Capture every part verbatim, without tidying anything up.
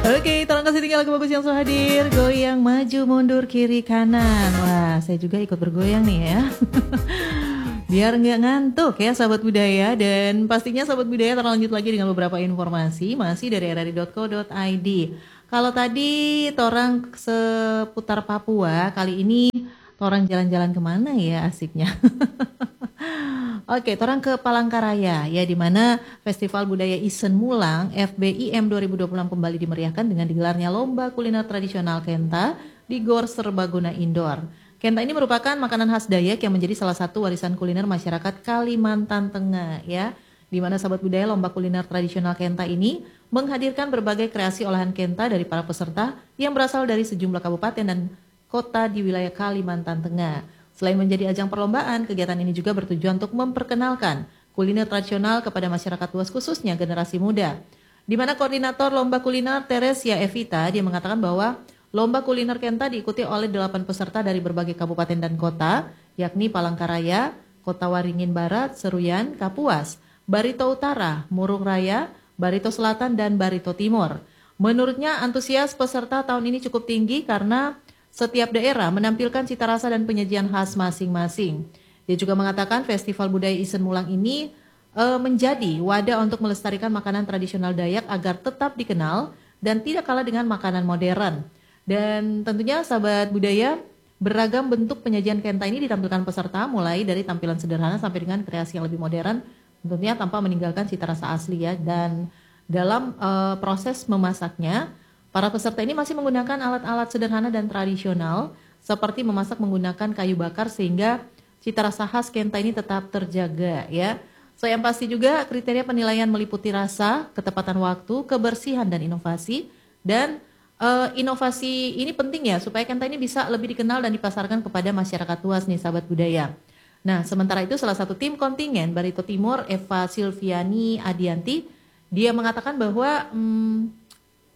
Oke, tolong kasih tinggal lagu bagus yang sudah hadir. Goyang maju mundur kiri kanan. Wah, saya juga ikut bergoyang nih ya. Biar nggak ngantuk ya sahabat budaya. Dan pastinya sahabat budaya terlanjut lagi dengan beberapa informasi masih dari r r i dot co dot i d. Kalau tadi torang seputar Papua, kali ini torang jalan-jalan kemana ya asiknya? Oke, torang ke Palangkaraya ya, di mana Festival Budaya Isen Mulang F B I M dua ribu dua puluh enam kembali dimeriahkan dengan digelarnya lomba kuliner tradisional Kenta di Gor Serbaguna Indoor. Kenta ini merupakan makanan khas Dayak yang menjadi salah satu warisan kuliner masyarakat Kalimantan Tengah ya. Di mana sahabat budaya lomba kuliner tradisional Kenta ini menghadirkan berbagai kreasi olahan Kenta dari para peserta yang berasal dari sejumlah kabupaten dan kota di wilayah Kalimantan Tengah. Selain menjadi ajang perlombaan, kegiatan ini juga bertujuan untuk memperkenalkan kuliner tradisional kepada masyarakat luas khususnya generasi muda. Di mana koordinator lomba kuliner Teresia Evita dia mengatakan bahwa lomba kuliner Kenta diikuti oleh delapan peserta dari berbagai kabupaten dan kota, yakni Palangkaraya, Kota Waringin Barat, Seruyan, Kapuas, Barito Utara, Murung Raya, Barito Selatan, dan Barito Timur. Menurutnya antusias peserta tahun ini cukup tinggi karena setiap daerah menampilkan cita rasa dan penyajian khas masing-masing. Dia juga mengatakan Festival Budaya Isen Mulang ini e, menjadi wadah untuk melestarikan makanan tradisional Dayak agar tetap dikenal dan tidak kalah dengan makanan modern. Dan tentunya sahabat budaya, beragam bentuk penyajian Kenta ini ditampilkan peserta mulai dari tampilan sederhana sampai dengan kreasi yang lebih modern, tentunya tanpa meninggalkan cita rasa asli ya. Dan dalam e, proses memasaknya, para peserta ini masih menggunakan alat-alat sederhana dan tradisional seperti memasak menggunakan kayu bakar sehingga cita rasa khas Kenta ini tetap terjaga ya. So yang pasti juga kriteria penilaian meliputi rasa, ketepatan waktu, kebersihan dan inovasi. Dan uh, inovasi ini penting ya supaya Kenta ini bisa lebih dikenal dan dipasarkan kepada masyarakat luas nih sahabat budaya. Nah sementara itu salah satu tim kontingen Barito Timur, Eva Silviani Adianti, dia mengatakan bahwa hmm,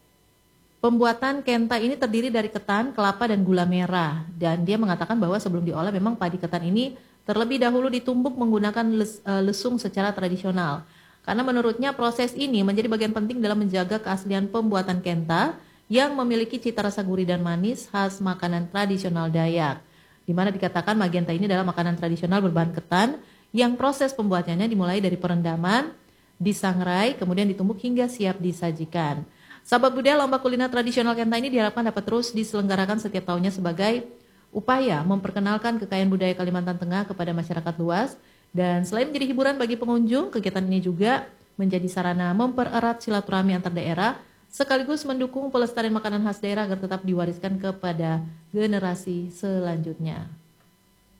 pembuatan Kenta ini terdiri dari ketan, kelapa, dan gula merah. Dan dia mengatakan bahwa sebelum diolah memang padi ketan ini terlebih dahulu ditumbuk menggunakan les, uh, lesung secara tradisional. Karena menurutnya proses ini menjadi bagian penting dalam menjaga keaslian pembuatan Kenta yang memiliki cita rasa gurih dan manis khas makanan tradisional Dayak. Di mana dikatakan magenta ini adalah makanan tradisional berbahan ketan yang proses pembuatannya dimulai dari perendaman, disangrai, kemudian ditumbuk hingga siap disajikan. Sahabat budaya, lomba kuliner tradisional Kenta ini diharapkan dapat terus diselenggarakan setiap tahunnya sebagai upaya memperkenalkan kekayaan budaya Kalimantan Tengah kepada masyarakat luas. Dan selain menjadi hiburan bagi pengunjung, kegiatan ini juga menjadi sarana mempererat silaturahmi antar daerah sekaligus mendukung pelestarian makanan khas daerah agar tetap diwariskan kepada generasi selanjutnya.